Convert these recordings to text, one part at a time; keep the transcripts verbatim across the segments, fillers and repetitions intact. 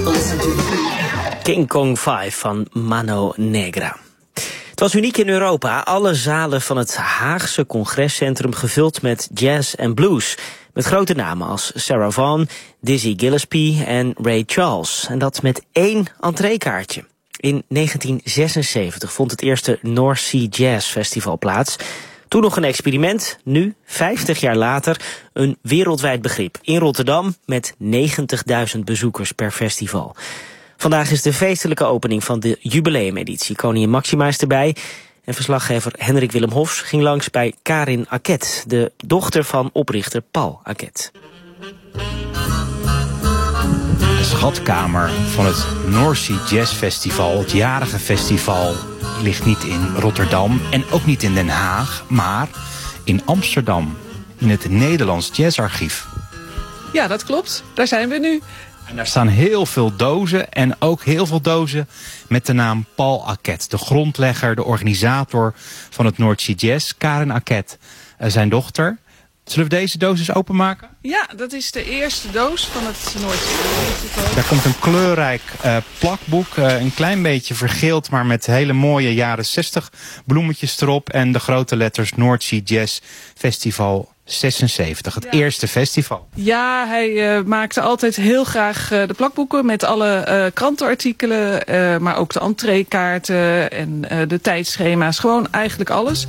King Kong vijf van Mano Negra. Het was uniek in Europa. Alle zalen van het Haagse congrescentrum gevuld met jazz en blues. Met grote namen als Sarah Vaughan, Dizzy Gillespie en Ray Charles. En dat met één entreekaartje. In negentien zesenzeventig vond het eerste North Sea Jazz Festival plaats. Toen nog een experiment, nu, vijftig jaar later, een wereldwijd begrip. In Rotterdam met negentigduizend bezoekers per festival. Vandaag is de feestelijke opening van de jubileumeditie. Koningin Máxima is erbij. En verslaggever Hendrik Willem Hofs ging langs bij Karin Arquette, de dochter van oprichter Paul Arquette. De schatkamer van het North Sea Jazz Festival, het jarige festival, ligt niet in Rotterdam en ook niet in Den Haag, maar in Amsterdam, in het Nederlands Jazzarchief. Ja, dat klopt. Daar zijn we nu. En daar staan heel veel dozen en ook heel veel dozen met de naam Paul Arquette. De grondlegger, de organisator van het North Sea Jazz, Karin Arquette, zijn dochter. Zullen we deze doos eens openmaken? Ja, dat is de eerste doos van het North Sea Festival. Daar komt een kleurrijk uh, plakboek, uh, een klein beetje vergeeld, maar met hele mooie jaren zestig bloemetjes erop. En de grote letters North Sea Jazz Festival zesenzeventig, het ja. eerste festival. Ja, hij uh, maakte altijd heel graag uh, de plakboeken met alle uh, krantenartikelen, uh, maar ook de entreekaarten en uh, de tijdschema's, gewoon eigenlijk alles.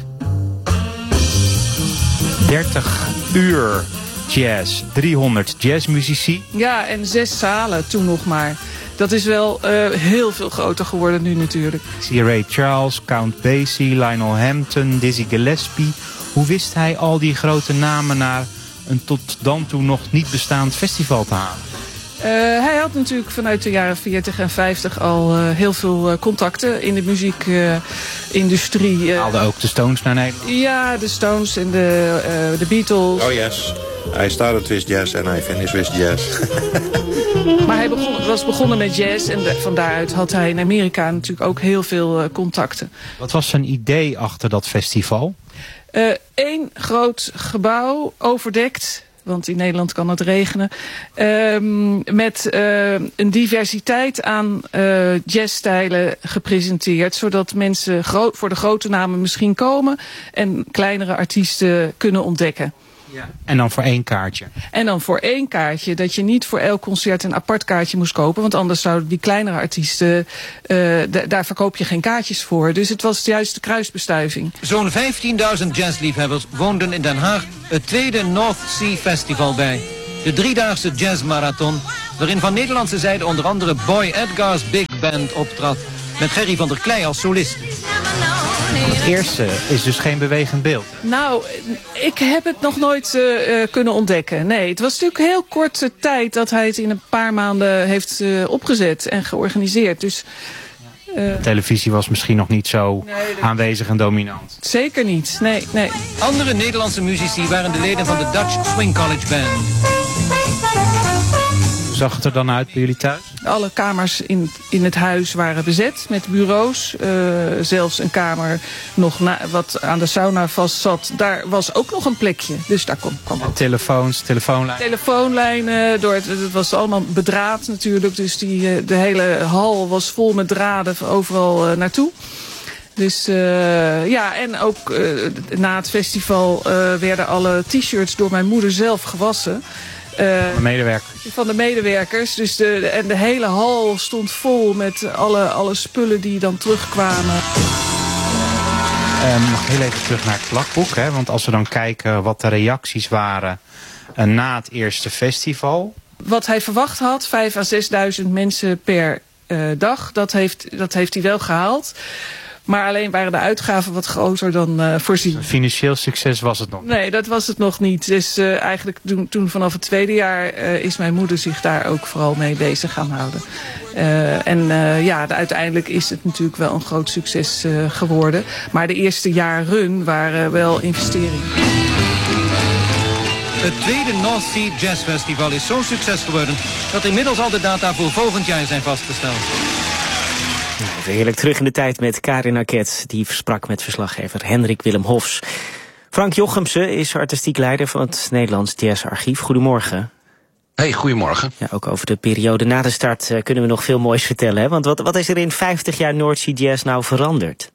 dertig uur jazz, driehonderd jazzmuzici. Ja, en zes zalen toen nog maar. Dat is wel uh, heel veel groter geworden nu natuurlijk. Ik zie Ray Charles, Count Basie, Lionel Hampton, Dizzy Gillespie. Hoe wist hij al die grote namen naar een tot dan toe nog niet bestaand festival te halen? Uh, hij had natuurlijk vanuit de jaren veertig en vijftig al uh, heel veel uh, contacten in de muziekindustrie. Uh, uh. Haalde ook de Stones naar Nederland? Ja, de Stones en de, uh, de Beatles. Oh yes, I started with jazz and I finished with jazz. Maar hij begon, was begonnen met jazz en de, van daaruit had hij in Amerika natuurlijk ook heel veel uh, contacten. Wat was zijn idee achter dat festival? Eén uh, groot gebouw, overdekt, want in Nederland kan het regenen, uh, met uh, een diversiteit aan uh, jazzstijlen gepresenteerd, zodat mensen gro- voor de grote namen misschien komen en kleinere artiesten kunnen ontdekken. Ja. En dan voor één kaartje. En dan voor één kaartje, dat je niet voor elk concert een apart kaartje moest kopen, want anders zouden die kleinere artiesten, uh, d- daar verkoop je geen kaartjes voor. Dus het was juist de kruisbestuiving. Zo'n vijftienduizend jazzliefhebbers woonden in Den Haag het tweede North Sea Festival bij. De driedaagse jazzmarathon, waarin van Nederlandse zijde onder andere Boy Edgar's Big Band optrad, met Gerry van der Klei als solist. Het eerste is dus geen bewegend beeld. Nou, ik heb het nog nooit uh, kunnen ontdekken. Nee, het was natuurlijk heel korte tijd dat hij het in een paar maanden heeft uh, opgezet en georganiseerd. Dus, uh, televisie was misschien nog niet zo nee, de... aanwezig en dominant. Zeker niet, nee, nee. Andere Nederlandse muzici waren de leden van de Dutch Swing College Band. Hoe zag het er dan uit bij jullie thuis? Alle kamers in, in het huis waren bezet met bureaus. Uh, zelfs een kamer nog na, wat aan de sauna vast zat. Daar was ook nog een plekje. Dus daar kwam, kwam ook. Telefoons, telefoonlijnen. Telefoonlijnen. Door het, het was allemaal bedraad natuurlijk. Dus die, de hele hal was vol met draden overal uh, naartoe. Dus uh, ja, en ook uh, na het festival uh, werden alle t-shirts door mijn moeder zelf gewassen. Uh, van de medewerkers. Van de medewerkers. Dus de, de, en de hele hal stond vol met alle, alle spullen die dan terugkwamen. Um, nog heel even terug naar het plakboek. Hè? Want als we dan kijken wat de reacties waren uh, na het eerste festival. Wat hij verwacht had, vijf à zesduizend mensen per uh, dag. Dat heeft, dat heeft hij wel gehaald. Maar alleen waren de uitgaven wat groter dan uh, voorzien. Financieel succes was het nog niet? Nee, dat was het nog niet. Dus uh, eigenlijk toen, toen vanaf het tweede jaar uh, is mijn moeder zich daar ook vooral mee bezig gaan houden. Uh, en uh, ja, de, uiteindelijk is het natuurlijk wel een groot succes uh, geworden. Maar de eerste jaren waren wel investeringen. Het tweede North Sea Jazz Festival is zo'n succes geworden dat inmiddels al de data voor volgend jaar zijn vastgesteld. Even heerlijk terug in de tijd met Karin Arquette, die sprak met verslaggever Hendrik Willem Hofs. Frank Jochemsen is artistiek leider van het Nederlands Jazzarchief. Goedemorgen. Hey, goedemorgen. Ja, ook over de periode na de start uh, kunnen we nog veel moois vertellen. Hè? Want wat, wat is er in vijftig jaar North Sea Jazz nou veranderd?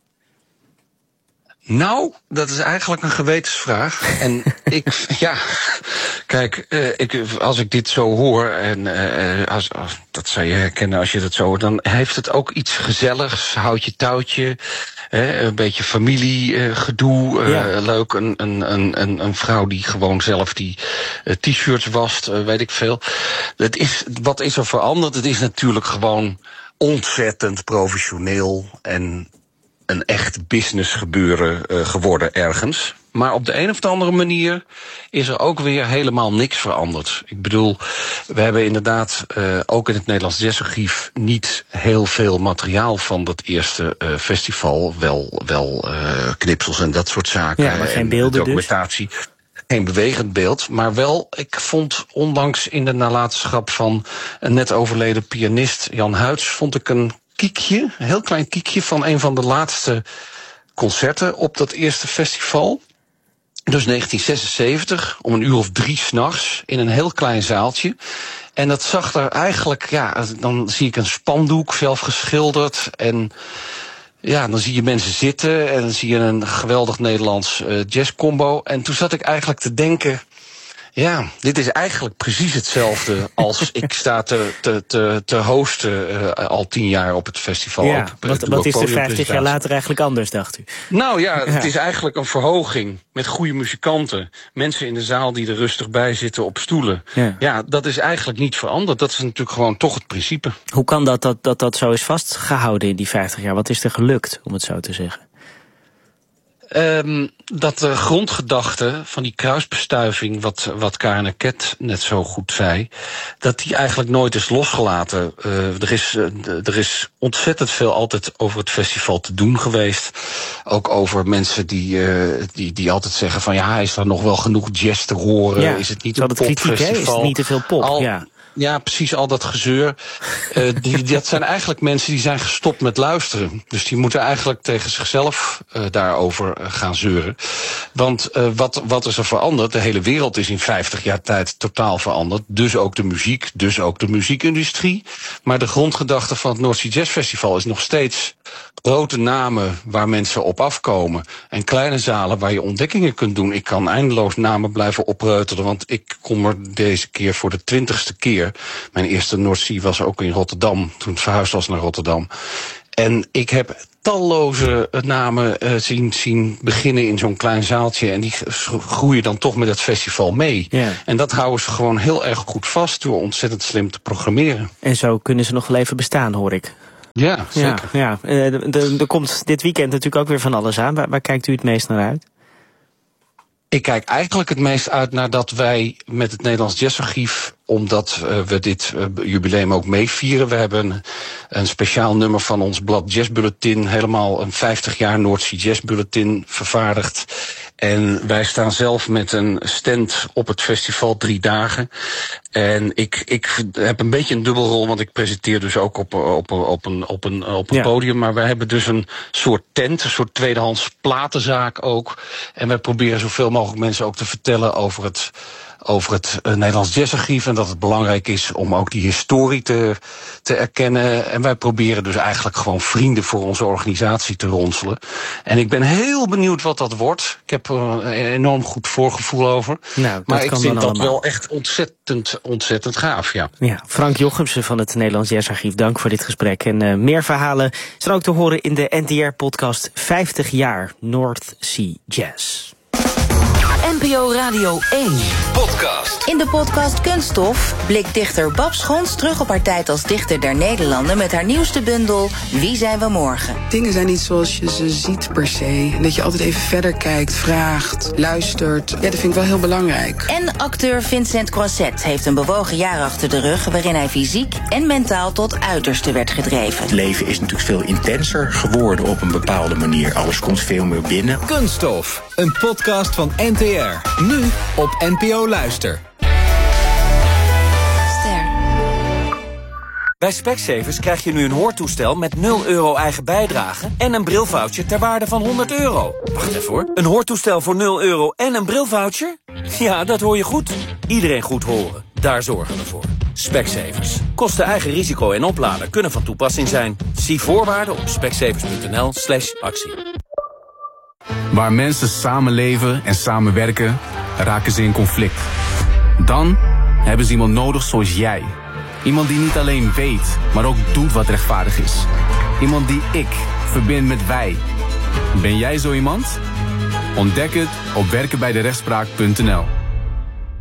Nou, dat is eigenlijk een gewetensvraag. En ik, ja, kijk, uh, ik, als ik dit zo hoor, en uh, als, als, dat zou je herkennen als je dat zo hoort, dan heeft het ook iets gezelligs, houtje touwtje, hè, een beetje familiegedoe, uh, ja. leuk, een, een, een, een vrouw die gewoon zelf die uh, t-shirts wast, uh, weet ik veel. Het is, wat is er veranderd? Het is natuurlijk gewoon ontzettend professioneel en een echt business gebeuren uh, geworden ergens. Maar op de een of de andere manier is er ook weer helemaal niks veranderd. Ik bedoel, we hebben inderdaad uh, ook in het Nederlands Jazzarchief niet heel veel materiaal van dat eerste uh, festival. Wel, wel uh, knipsels en dat soort zaken. Ja, maar geen beelden documentatie. Dus. Geen bewegend beeld, maar wel, ik vond ondanks in de nalatenschap van een net overleden pianist Jan Huids, vond ik een kiekje, een heel klein kiekje van een van de laatste concerten op dat eerste festival. Dus negentien zesenzeventig, om een uur of drie 's nachts, in een heel klein zaaltje. En dat zag er eigenlijk, ja, dan zie ik een spandoek zelf geschilderd en ja, dan zie je mensen zitten en dan zie je een geweldig Nederlands uh, jazzcombo. En toen zat ik eigenlijk te denken, ja, dit is eigenlijk precies hetzelfde als ik sta te, te, te, te hosten uh, al tien jaar op het festival. Ja, ook, wat, wat is er vijftig jaar later eigenlijk anders, dacht u? Nou ja, ja, het is eigenlijk een verhoging met goede muzikanten. Mensen in de zaal die er rustig bij zitten op stoelen. Ja, ja dat is eigenlijk niet veranderd. Dat is natuurlijk gewoon toch het principe. Hoe kan dat dat, dat dat zo is vastgehouden in die vijftig jaar? Wat is er gelukt, om het zo te zeggen? Um, dat de grondgedachte van die kruisbestuiving, wat, wat Karen Ket net zo goed zei, dat die eigenlijk nooit is losgelaten. Uh, er, is, uh, er is ontzettend veel altijd over het festival te doen geweest. Ook over mensen die, uh, die, die altijd zeggen van ja, is er nog wel genoeg jazz te horen? Ja, is het niet een popfestival? Kritiek, is het niet te veel pop? Al, ja. Ja, precies, al dat gezeur. Uh, die, dat zijn eigenlijk mensen die zijn gestopt met luisteren. Dus die moeten eigenlijk tegen zichzelf uh, daarover uh, gaan zeuren. Want uh, wat, wat is er veranderd? De hele wereld is in vijftig jaar tijd totaal veranderd. Dus ook de muziek, dus ook de muziekindustrie. Maar de grondgedachte van het North Sea Jazz Festival is nog steeds grote namen waar mensen op afkomen. En kleine zalen waar je ontdekkingen kunt doen. Ik kan eindeloos namen blijven opreutelen, want ik kom er deze keer voor de twintigste keer. Mijn eerste North Sea was ook in Rotterdam, toen het verhuisd was naar Rotterdam. En ik heb talloze namen uh, zien, zien beginnen in zo'n klein zaaltje. En die groeien dan toch met het festival mee. Ja. En dat houden ze gewoon heel erg goed vast door ontzettend slim te programmeren. En zo kunnen ze nog wel even bestaan, hoor ik. Ja, zeker. Ja, ja. Uh, er komt dit weekend natuurlijk ook weer van alles aan. Waar, waar kijkt u het meest naar uit? Ik kijk eigenlijk het meest uit naar dat wij met het Nederlands Jazzarchief, omdat uh, we dit uh, jubileum ook meevieren. We hebben een, een speciaal nummer van ons blad Jazz Bulletin, helemaal een vijftig jaar North Sea Jazz Bulletin vervaardigd. En wij staan zelf met een stand op het festival drie dagen. En ik, ik heb een beetje een dubbelrol, want ik presenteer dus ook op, op, op een, op een, op een ja. podium. Maar wij hebben dus een soort tent, een soort tweedehands platenzaak ook. En wij proberen zoveel mogelijk mensen ook te vertellen over het over het uh, Nederlands Jazzarchief en dat het belangrijk is om ook die historie te, te erkennen. En wij proberen dus eigenlijk gewoon vrienden voor onze organisatie te ronselen. En ik ben heel benieuwd wat dat wordt. Ik heb er een enorm goed voorgevoel over. Nou, maar ik vind dat wel echt ontzettend, ontzettend gaaf, ja. Ja, Frank Jochemsen van het Nederlands Jazzarchief, dank voor dit gesprek. En uh, meer verhalen zijn ook te horen in de N T R-podcast vijftig jaar North Sea Jazz. N P O Radio één. Podcast. In de podcast Kunststof blikt dichter Bab Schons terug op haar tijd als dichter der Nederlanden met haar nieuwste bundel Wie zijn we morgen? Dingen zijn niet zoals je ze ziet per se. En dat je altijd even verder kijkt, vraagt, luistert. Ja, dat vind ik wel heel belangrijk. En acteur Vincent Croisset heeft een bewogen jaar achter de rug waarin hij fysiek en mentaal tot uiterste werd gedreven. Het leven is natuurlijk veel intenser geworden op een bepaalde manier. Alles komt veel meer binnen. Kunststof, een podcast van N T R. Nu op N P O Luister. Ster. Bij Specsavers krijg je nu een hoortoestel met nul euro eigen bijdrage en een brilvoucher ter waarde van honderd euro. Wacht even hoor. Een hoortoestel voor nul euro en een brilvoucher? Ja, dat hoor je goed. Iedereen goed horen. Daar zorgen we voor. Specsavers. Kosten eigen risico en oplader kunnen van toepassing zijn. Zie voorwaarden op specsavers.nl slash actie. Waar mensen samenleven en samenwerken, raken ze in conflict. Dan hebben ze iemand nodig zoals jij. Iemand die niet alleen weet, maar ook doet wat rechtvaardig is. Iemand die ik verbind met wij. Ben jij zo iemand? Ontdek het op werkenbijderechtspraak punt n l.